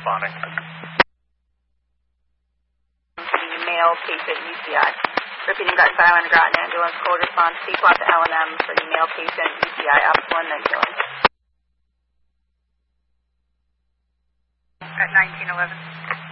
responding. The male patient UCI. Repeating Garden Island Groton ambulance code response. C-Plot to LNM for the male patient UCI Upland ambulance. At 1911.